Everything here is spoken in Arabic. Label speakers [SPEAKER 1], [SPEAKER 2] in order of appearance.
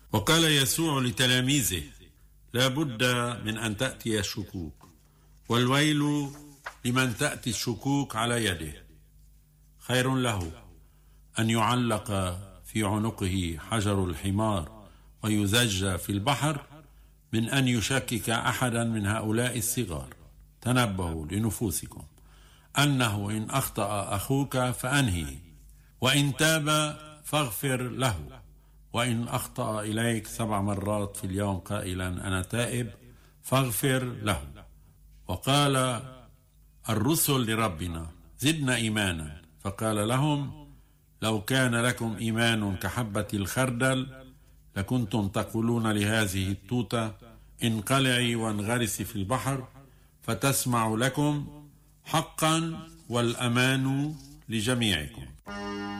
[SPEAKER 1] وقال يسوع لتلاميذه: لا بد من أن تأتي الشكوك، والويل لمن تأتي الشكوك على يده. خير له أن يعلق في عنقه حجر الحمار ويزج في البحر من أن يشكك أحدا من هؤلاء الصغار. تنبهوا لنفوسكم أنه إن أخطأ أخوك فأنهي، وإن تاب فاغفر له، وإن أخطأ إليك 7 مرات في اليوم قائلا أنا تائب فاغفر له. وقال الرسل لربنا: زدنا إيمانا. فقال لهم: لو كان لكم إيمان كحبة الخردل لكنتم تقولون لهذه التوتة: انقلعي وانغرسي في البحر، فتسمع لكم. حقا والأمان لجميعكم.